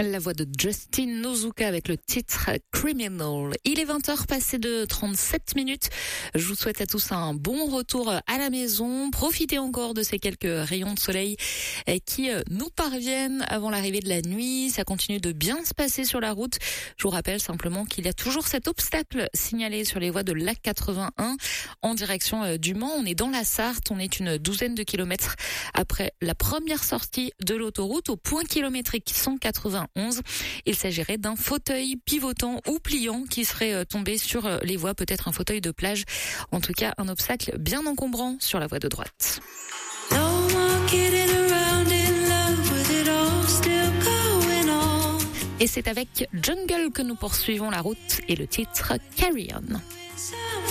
La voix de Justin Nozuka avec le titre Criminal. Il est 20h passé de 37 minutes. Je vous souhaite à tous un bon retour à la maison. Profitez encore de ces quelques rayons de soleil qui nous parviennent avant l'arrivée de la nuit. Ça continue de bien se passer sur la route. Je vous rappelle simplement qu'il y a toujours cet obstacle signalé sur les voies de l'A81 en direction du Mans. On est dans la Sarthe. On est une douzaine de kilomètres après la première sortie de l'autoroute au point kilométrique 191. Il s'agirait d'un fauteuil pivotant ou pliant qui serait tombé sur les voies, peut-être un fauteuil de plage. En tout cas, un obstacle bien encombrant sur la voie de droite. Et c'est avec Jungle que nous poursuivons la route et le titre Carry On.